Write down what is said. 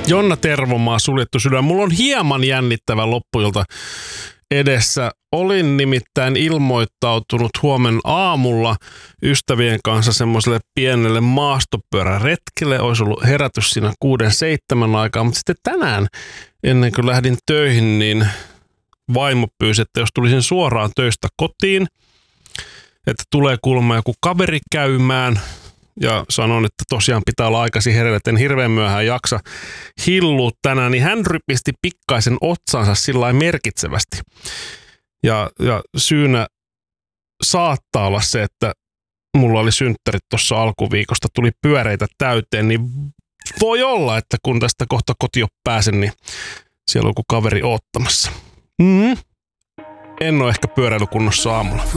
Jonna Tervomaa, Suljettu sydän. Mulla on hieman jännittävä loppuilta edessä. Olin nimittäin ilmoittautunut huomen aamulla ystävien kanssa semmoiselle pienelle maastopyöräretkelle. Olisi ollut herätys siinä 6-7 aikaa, mutta sitten tänään ennen kuin lähdin töihin, niin vaimo pyysi, että jos tulisin suoraan töistä kotiin, että tulee kuulemma joku kaveri käymään. Ja sanon, että tosiaan pitää olla aikaisin hereillä, että en hirveän myöhään jaksa hillua tänään, niin hän rypisti pikkaisen otsansa sillä merkitsevästi. Ja syynä saattaa olla se, että mulla oli synttärit tuossa alkuviikosta, tuli pyöreitä täyteen, niin voi olla, että kun tästä kohta kotiin pääsen, niin siellä on joku kaveri oottamassa. En ole ehkä pyöräilykunnossa aamulla.